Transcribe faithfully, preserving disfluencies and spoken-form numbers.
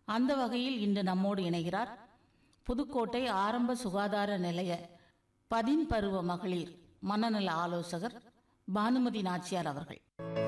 அந்த வகையில் இன்று நம்மோடு இணைகிறார் புதுக்கோட்டை ஆரம்ப சுகாதார நிலைய பதின் பருவ மகளிர் மனநல ஆலோசகர் பானுமதி நாச்சியார் அவர்கள்.